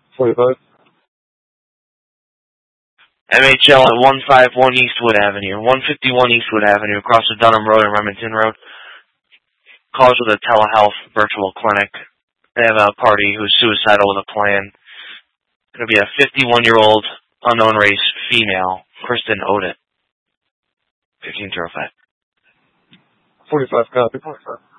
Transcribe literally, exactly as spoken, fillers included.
forty-five. M H L at one fifty-one Eastwood Avenue, one fifty-one Eastwood Avenue, across the Dunham Road and Remington Road. Calls with a telehealth virtual clinic. They have a party who's suicidal with a plan. Going to be a fifty-one-year-old unknown race female, Kristen Odett. fifteen oh five. forty-five copy. forty-five.